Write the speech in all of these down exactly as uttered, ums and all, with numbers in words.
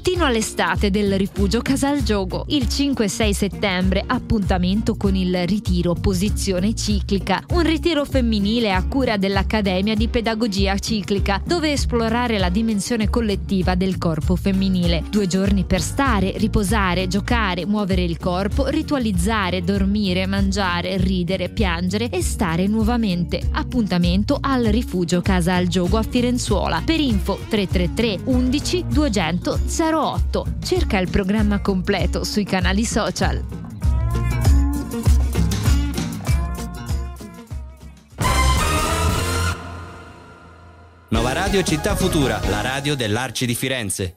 Continua l'estate del rifugio Casal Giogo. Il cinque e sei settembre appuntamento con il ritiro Posizione Ciclica, un ritiro femminile a cura dell'Accademia di Pedagogia Ciclica, dove esplorare la dimensione collettiva del corpo femminile. Due giorni per stare, riposare, giocare, muovere il corpo, ritualizzare, dormire, mangiare, ridere, piangere e stare nuovamente. Appuntamento al rifugio Casal Giogo a Firenzuola. Per info tre tre tre undici duecento zero otto. Cerca il programma completo sui canali social. Nova Radio Città Futura, la radio dell'Arci di Firenze.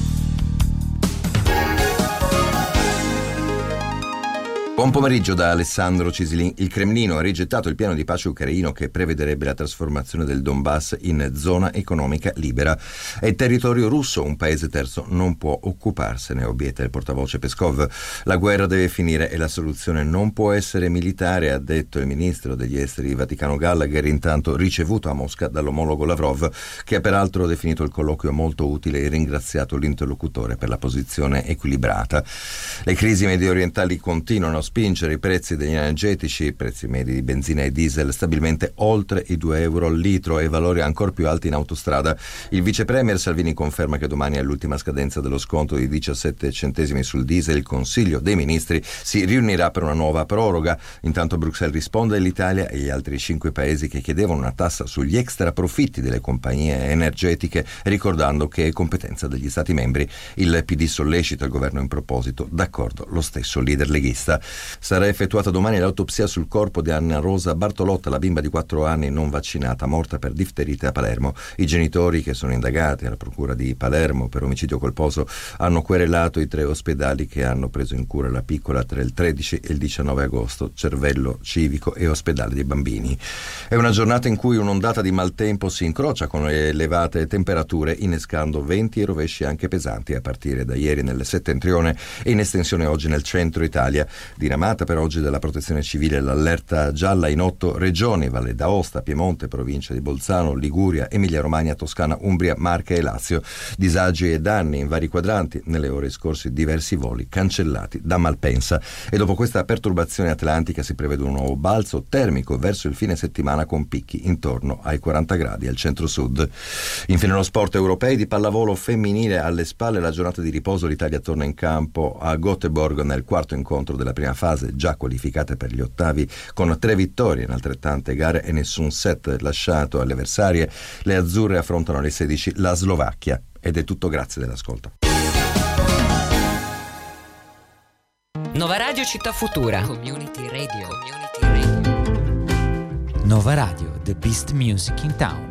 Buon pomeriggio da Alessandro Cisilin. Il Cremlino ha rigettato il piano di pace ucraino che prevederebbe la trasformazione del Donbass in zona economica libera. È territorio russo, un paese terzo non può occuparsene, obietta il portavoce Peskov. La guerra deve finire e la soluzione non può essere militare, ha detto il ministro degli esteri Vaticano Gallagher, intanto ricevuto a Mosca dall'omologo Lavrov, che ha peraltro definito il colloquio molto utile e ringraziato l'interlocutore per la posizione equilibrata. Le crisi medio orientali continuano a spingere i prezzi degli energetici, i prezzi medi di benzina e diesel stabilmente oltre i due euro al litro e valori ancora più alti in autostrada. Il vice premier Salvini conferma che domani è l'ultima scadenza dello sconto di diciassette centesimi sul diesel. Il Consiglio dei Ministri si riunirà per una nuova proroga. Intanto Bruxelles risponde all'Italia e gli altri cinque paesi che chiedevano una tassa sugli extra profitti delle compagnie energetiche, ricordando che è competenza degli Stati membri. Il P D sollecita il governo in proposito, d'accordo lo stesso leader leghista. Sarà effettuata domani l'autopsia sul corpo di Anna Rosa Bartolotta, la bimba di quattro anni non vaccinata, morta per difterite a Palermo. I genitori, che sono indagati alla procura di Palermo per omicidio colposo, hanno querelato i tre ospedali che hanno preso in cura la piccola tra il tredici e il diciannove agosto, Cervello Civico e Ospedale dei Bambini. È una giornata in cui un'ondata di maltempo si incrocia con le elevate temperature, innescando venti e rovesci anche pesanti a partire da ieri nel settentrione e in estensione oggi nel centro Italia. Diramata per oggi dalla Protezione Civile l'allerta gialla in otto regioni: Valle d'Aosta, Piemonte, provincia di Bolzano, Liguria, Emilia-Romagna, Toscana, Umbria, Marche e Lazio. Disagi e danni in vari quadranti. Nelle ore scorse diversi voli cancellati da Malpensa. E dopo questa perturbazione atlantica si prevede un nuovo balzo termico verso il fine settimana con picchi intorno ai quaranta gradi al centro-sud. Infine lo sport. Europei di pallavolo femminile alle spalle la giornata di riposo. L'Italia torna in campo a Göteborg nel quarto incontro della prima fase, già qualificate per gli ottavi con tre vittorie in altrettante gare e nessun set lasciato alle avversarie. Le azzurre affrontano alle sedici la Slovacchia. Ed è tutto, grazie dell'ascolto. Nova Radio Città Futura. Community Radio. Community Radio. Nova Radio, the best music in town.